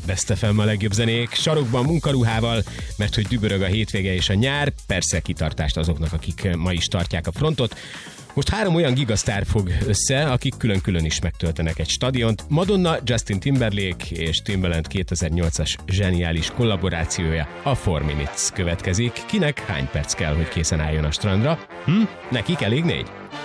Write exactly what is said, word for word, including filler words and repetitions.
Best ef em a legjobb zenék, sarokban munkaruhával, mert hogy dübörög a hétvége és a nyár, persze kitartást azoknak, akik ma is tartják a frontot. Most három olyan gigasztár fog össze, akik külön-külön is megtöltenek egy stadiont. Madonna, Justin Timberlake és Timbaland kétezer-nyolcas zseniális kollaborációja, a Four Minutes következik. Kinek hány perc kell, hogy készen álljon a strandra? Hm? Nekik elég négy?